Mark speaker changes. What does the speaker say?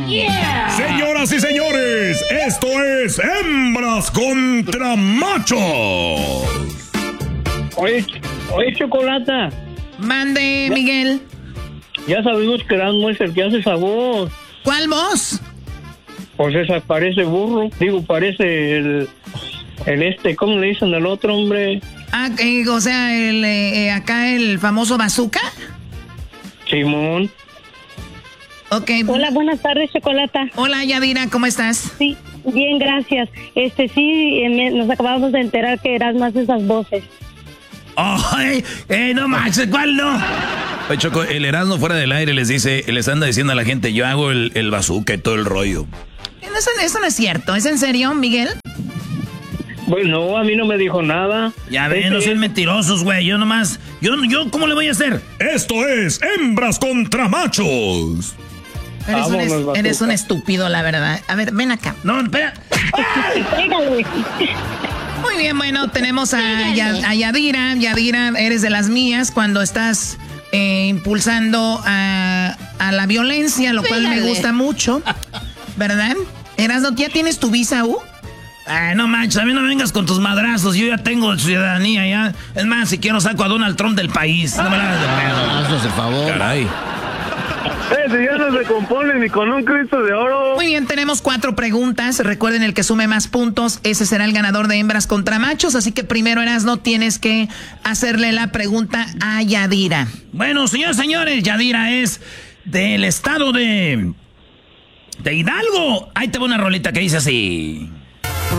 Speaker 1: Señoras y señores, esto es Hembras contra Machos.
Speaker 2: Oye, Chocolata.
Speaker 3: Mande, Miguel.
Speaker 2: Ya sabemos que Erasmo es el que hace esa voz.
Speaker 3: ¿Cuál voz?
Speaker 2: Pues esa parece burro. Digo, parece el ¿cómo le dicen al otro hombre?
Speaker 3: Ah, o sea, acá el famoso Bazooka.
Speaker 2: Simón.
Speaker 3: Ok.
Speaker 4: Hola, buenas tardes, Chocolata.
Speaker 3: Hola, Yadira, ¿cómo estás?
Speaker 4: Sí, bien, gracias. Sí, nos acabamos de enterar que Erasmo hace esas voces.
Speaker 5: ¡Ay! No manches, ¿cuál no? Oye, Choco, el Erasmo fuera del aire les anda diciendo a la gente, yo hago el bazooka y todo el rollo.
Speaker 3: Eso no es cierto. ¿Es en serio, Miguel?
Speaker 2: Pues no, a mí no me dijo nada.
Speaker 5: Ya ven, no sean mentirosos, güey. Yo nomás, yo, ¿cómo le voy a hacer?
Speaker 1: Esto es Hembras contra Machos.
Speaker 3: Eres un estúpido, la verdad. A ver, ven acá.
Speaker 5: No, espera.
Speaker 3: Muy bien, bueno, tenemos a Yadira. Yadira, eres de las mías cuando estás impulsando a la violencia, lo cual me gusta mucho, ¿verdad? Erasmo, ¿ya tienes tu visa U?
Speaker 5: No manches, a mí no me vengas con tus madrazos. Yo ya tengo ciudadanía, ya. Es más, si quiero saco a Donald Trump del país. No me la hagas de pedo.
Speaker 6: Haznos el favor.
Speaker 5: Caray.
Speaker 2: Ese ya no se compone ni con un Cristo de oro.
Speaker 3: Muy bien, tenemos 4 preguntas. Recuerden, el que sume más puntos, ese será el ganador de Hembras contra Machos. Así que primero, Erasmo, tienes que hacerle la pregunta a Yadira.
Speaker 5: Bueno, señores, Yadira es del estado de Hidalgo. Ahí te va una rolita que dice así.